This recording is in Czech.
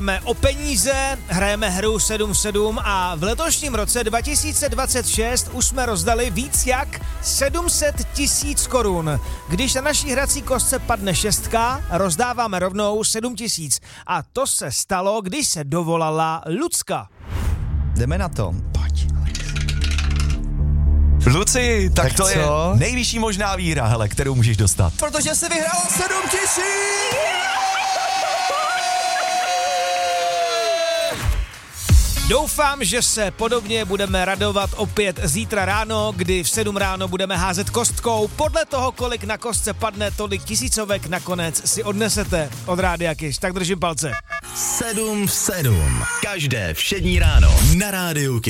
Jsme o peníze, hrajeme hru 7 v 7 a v letošním roce 2026 už jsme rozdali víc jak 700 000 korun. Když na naší hrací kostce padne 6, rozdáváme rovnou 7 000. A to se stalo, když se dovolala Lucka. Jdeme na to. Pojď. Luci, tak to co? je nejvyšší možná výhra, hele, kterou můžeš dostat. Protože jsi vyhrála 7 000! Doufám, že se podobně budeme radovat opět zítra ráno, kdy v 7 ráno budeme házet kostkou. Podle toho, kolik na kostce padne, tolik tisícovek nakonec si odnesete od Rádia Kiss. Tak držím palce. 7 v 7. Každé všední ráno na Rádiu Kiss.